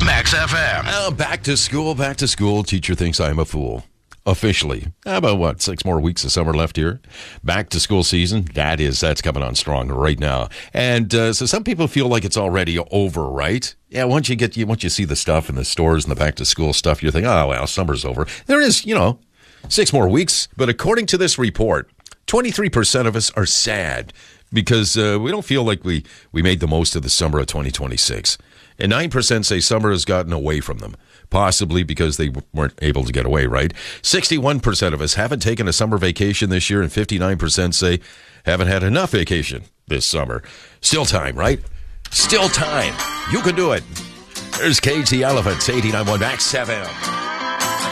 Max FM. Back to school. Teacher thinks I'm a fool. Officially. About 6 more weeks of summer left here. Back to school season. That's coming on strong right now. And so some people feel like it's already over, right? Yeah, once you see the stuff in the stores and the back to school stuff, you think, oh, well, summer's over. There is, 6 more weeks. But according to this report, 23% of us are sad because we don't feel like we made the most of the summer of 2026. And 9% say summer has gotten away from them, possibly because they weren't able to get away, right? 61% of us haven't taken a summer vacation this year, and 59% say haven't had enough vacation this summer. Still time, right? Still time. You can do it. There's Cage the Elephants, 89.1 Max FM.